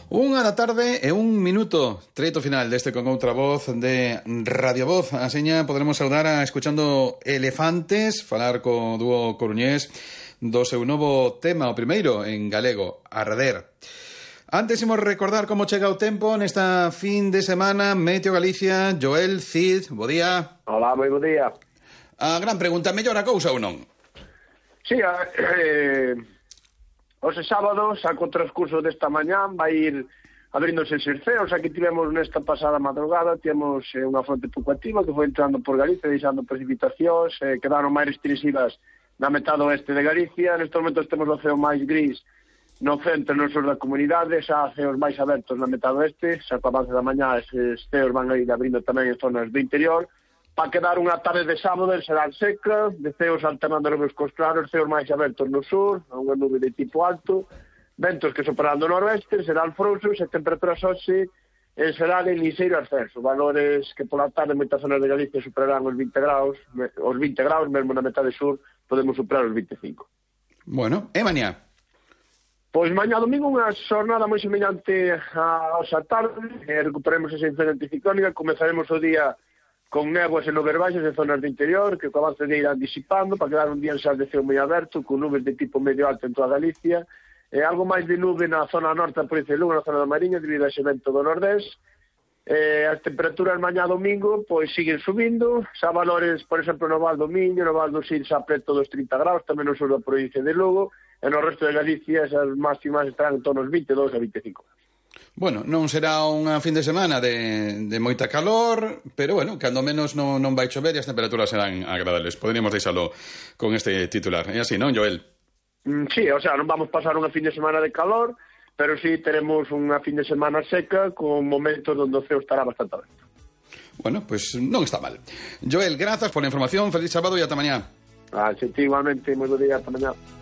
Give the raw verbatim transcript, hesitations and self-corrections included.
Unha da tarde e un minuto, treito final deste Con Outra Voz de Radio Voz. Aseña poderemos saudar a escuchando Elefantes, falar co dúo coruñés do seu novo tema, o primeiro en galego, Arder. Antes imos recordar como chega o tempo nesta fin de semana. Meteo Galicia, Joel Cid, bo día. Hola, moi bo día. A gran pregunta, mellor a cousa ou non? Sí, eh... Ose sábado, saco o transcurso desta mañán, vai ir abríndose xerceos. Aquí tivemos nesta pasada madrugada, tivemos eh, unha fronte pouco activa que foi entrando por Galicia, deixando precipitacións, eh, quedaron máis restringidas na metade oeste de Galicia. Nestes momentos temos o ceo máis gris no centro e no sur da comunidade, xa ceos máis abertos na metade oeste, xa co avance da mañá esses ceos van a ir abrindo tamén en zonas do interior. Para quedar unha tarde de sábado será seca, de ceos alternando nubes cos claros, ceos máis abertos no sur, unha nube de tipo alto, ventos que soprarán do noroeste, serán frouxos e temperaturas hoxe serán en liseiro ascenso, valores que pola tarde en moitas zonas de Galicia superarán os vinte graus, os vinte graus, mesmo na metade sur podemos superar os vinte e cinco. Bueno, e mañá? Pois mañá domingo unha xornada moi semellante a hoxa tarde, e recuperemos esa influencia anticiclónica, comezaremos o día con néboas e nubes baixas en zonas do interior, que co avance de irán disipando, para quedar un día en xas de ceo moi aberto, con nubes de tipo medio alto en toda Galicia, e algo máis de nube na zona norte da provincia de Lugo, na zona da Mariña, debido a ese vento do nordés. E as temperaturas mañá domingo, pois siguen subindo, xa valores, por exemplo, no Val do Miño, no Val do Sil, xa preto dos trinta graus, tamén no sur da provincia de Lugo, e no resto de Galicia, esas máximas estarán en torno aos vinte e dous a vinte e cinco. Bueno, non será unha fin de semana de, de moita calor, pero bueno, cando menos non, non vai chover e as temperaturas serán agradables. Poderíamos deixalo con este titular. É así, non, Joel? Mm, sí, o sea, non vamos pasar unha fin de semana de calor, pero sí teremos unha fin de semana seca con momentos onde o ceo estará bastante aberto. Bueno, pues non está mal. Joel, grazas por a información, feliz sábado e ata mañá. Ah, sí, igualmente, moi bo día, ata mañá.